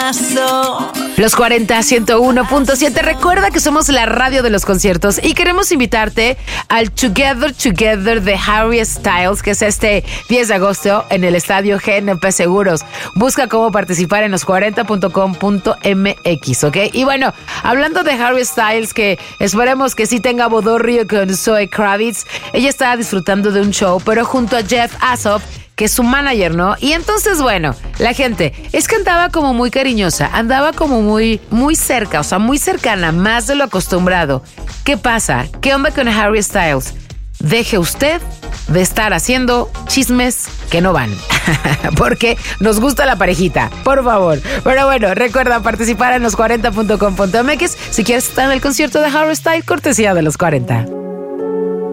paso. Los 40 101.7. Recuerda que somos la radio de los conciertos y queremos invitarte al Together de Harry Styles, que es este 10 de agosto en el estadio GNP Seguros. Busca cómo participar en los40.com.mx, ¿ok? Y bueno, hablando de Harry Styles, que esperemos que sí tenga bodorrio con Zoe Kravitz. Ella estaba disfrutando de un show, pero junto a Jeff Assoff, que es su manager, ¿no? Y entonces, bueno, la gente es que andaba como muy cariñosa, andaba como muy cerca, o sea, muy cercana, más de lo acostumbrado. ¿Qué pasa? ¿Qué onda con Harry Styles? Deje usted de estar haciendo chismes que no van, porque nos gusta la parejita, por favor. Pero bueno, recuerda participar en los40.com.mx si quieres estar en el concierto de Harry Styles, cortesía de los 40.